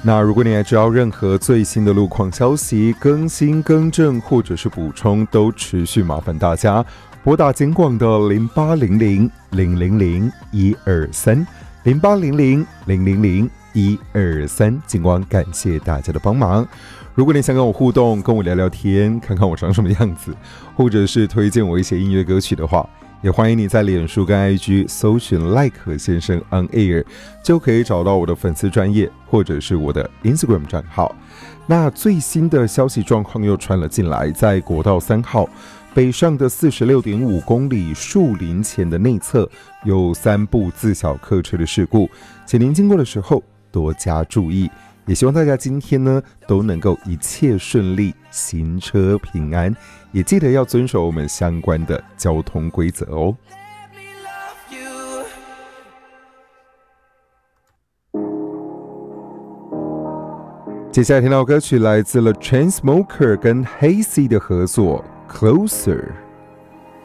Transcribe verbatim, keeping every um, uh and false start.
那如果你还知道任何最新的路况消息，更新更正或者是补充，都持续麻烦大家拨打警广的零八零零零零零一二三零八零零零零零一二三，警广感谢大家的帮忙。如果你想跟我互动，跟我聊聊天，看看我长什么样子，或者是推荐我一些音乐歌曲的话，也欢迎你在脸书跟 I G 搜寻赖可先生 on air， 就可以找到我的粉丝专页或者是我的 Instagram 账号。那最新的消息状况又传了进来，在国道三号北上的 四十六点五公里树林前的内侧有三部自小客车的事故，请您经过的时候多加注意。也希望大家今天呢都能够一切顺利，行车平安，也记得要遵守我们相关的交通规则哦。接下来听到歌曲来自了 Chainsmokers 跟 Hazy 的合作 Closer。